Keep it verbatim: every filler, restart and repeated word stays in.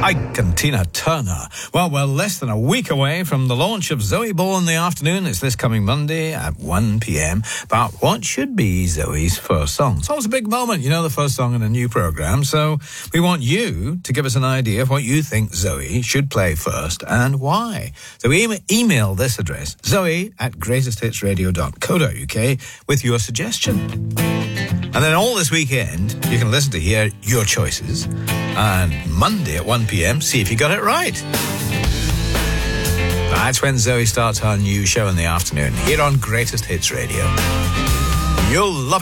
Ike and Tina Turner. Well, we're less than a week away from the launch of Zoe Ball in the afternoon. It's this coming Monday at one p.m. But what should be Zoe's first song? It's always a big moment, you know, the first song in a new program. So we want you to give us an idea of what you think Zoe should play first and why. So e- email this address, zoe at greatest hits radio dot co dot uk, with your suggestion. And then all this weekend, you can listen to hear your choices. And Monday at one p.m, see if you got it right. That's when Zoe starts her new show in the afternoon, here on Greatest Hits Radio. You'll love it.